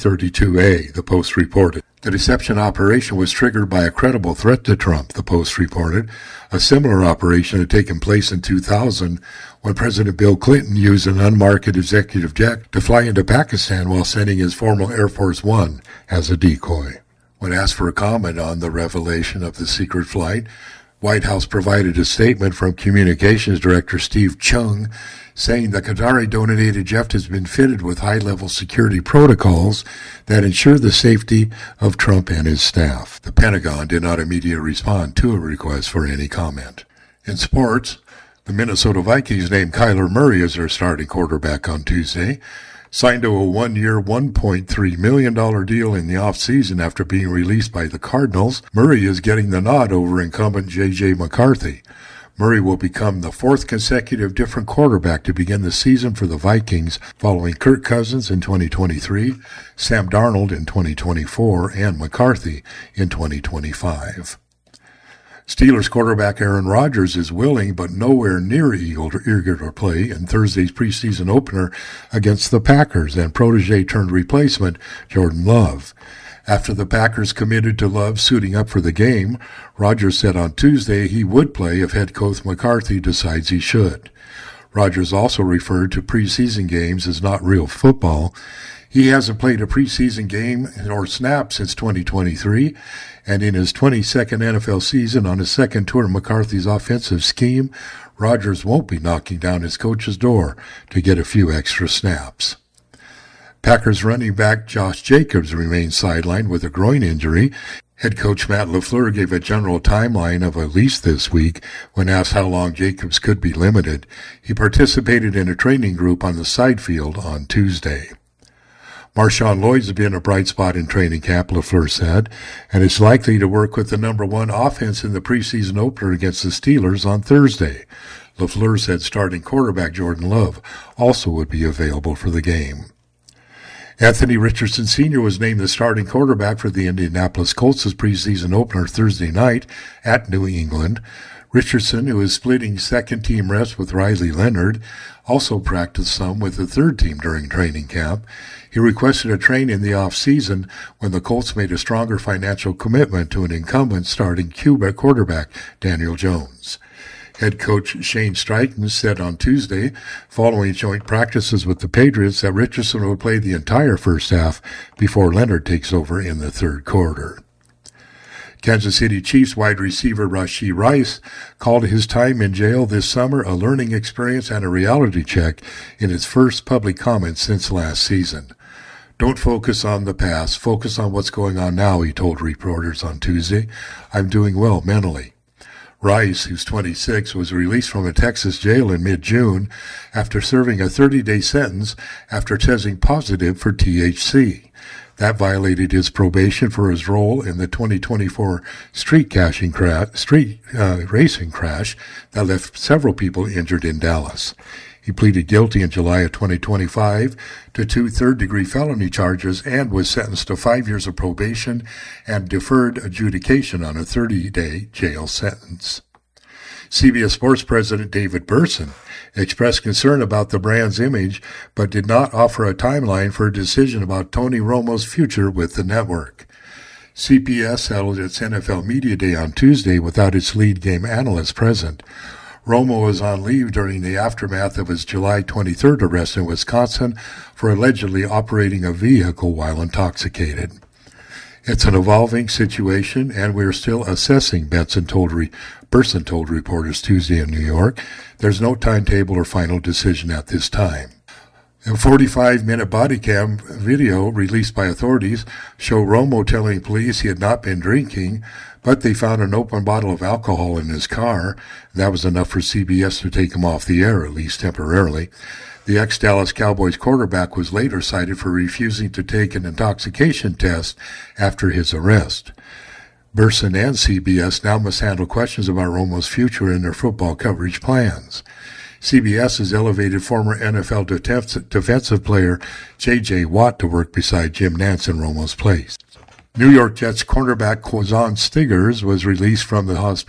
C-32A, the Post reported. The deception operation was triggered by a credible threat to Trump, the Post reported. A similar operation had taken place in 2000 when President Bill Clinton used an unmarked executive jet to fly into Pakistan while sending his former Air Force One as a decoy. When asked for a comment on the revelation of the secret flight, White House provided a statement from Communications Director Steve Chung saying the Qatari-donated jet has been fitted with high-level security protocols that ensure the safety of Trump and his staff. The Pentagon did not immediately respond to a request for any comment. In sports, the Minnesota Vikings named Kyler Murray as their starting quarterback on Tuesday, signed to a one-year, $1.3 million deal in the offseason after being released by the Cardinals. Murray is getting the nod over incumbent J.J. McCarthy. Murray will become the fourth consecutive different quarterback to begin the season for the Vikings, following Kirk Cousins in 2023, Sam Darnold in 2024, and McCarthy in 2025. Steelers quarterback Aaron Rodgers is willing but nowhere near eager to play in Thursday's preseason opener against the Packers and protege-turned-replacement Jordan Love. After the Packers committed to Love suiting up for the game, Rodgers said on Tuesday he would play if head coach McCarthy decides he should. Rodgers also referred to preseason games as not real football. He hasn't played a preseason game or snap since 2023, and in his 22nd NFL season on his second tour of McCarthy's offensive scheme, Rodgers won't be knocking down his coach's door to get a few extra snaps. Packers running back Josh Jacobs remains sidelined with a groin injury. Head coach Matt LaFleur gave a general timeline of at least this week when asked how long Jacobs could be limited. He participated in a training group on the side field on Tuesday. Marshawn Lloyd's been a bright spot in training camp, LaFleur said, and is likely to work with the number one offense in the preseason opener against the Steelers on Thursday. LaFleur said starting quarterback Jordan Love also would be available for the game. Anthony Richardson Sr. was named the starting quarterback for the Indianapolis Colts' preseason opener Thursday night at New England. Richardson, who is splitting second-team reps with Riley Leonard, also practiced some with the third team during training camp. He requested a train in the off-season when the Colts made a stronger financial commitment to an incumbent starting Cuba quarterback, Daniel Jones. Head coach Shane Steichen said on Tuesday, following joint practices with the Patriots, that Richardson would play the entire first half before Leonard takes over in the third quarter. Kansas City Chiefs wide receiver Rashee Rice called his time in jail this summer a learning experience and a reality check in his first public comments since last season. Don't focus on the past, focus on what's going on now, he told reporters on Tuesday. I'm doing well mentally. Rice, who's 26, was released from a Texas jail in mid-June after serving a 30-day sentence after testing positive for THC. That violated his probation for his role in the 2024 street racing crash that left several people injured in Dallas. He pleaded guilty in July of 2025 to 2 third-degree felony charges and was sentenced to 5 years of probation and deferred adjudication on a 30-day jail sentence. CBS Sports President David Berson expressed concern about the brand's image, but did not offer a timeline for a decision about Tony Romo's future with the network. CBS held its NFL Media Day on Tuesday without its lead game analyst present. Romo was on leave during the aftermath of his July 23rd arrest in Wisconsin for allegedly operating a vehicle while intoxicated. It's an evolving situation, and we're still assessing, Berson told reporters Tuesday in New York. There's no timetable or final decision at this time. A 45-minute body cam video released by authorities showed Romo telling police he had not been drinking, But they found an open bottle of alcohol in his car. That was enough for CBS to take him off the air, at least temporarily. The ex-Dallas Cowboys quarterback was later cited for refusing to take an intoxication test after his arrest. Burson and CBS now must handle questions about Romo's future in their football coverage plans. CBS has elevated former NFL defensive player J.J. Watt to work beside Jim Nantz in Romo's place. New York Jets cornerback Quazon Stigers was released from the hospital